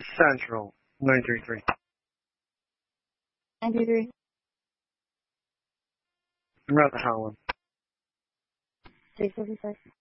Central, 933. 93. I'm at the Howland. 346.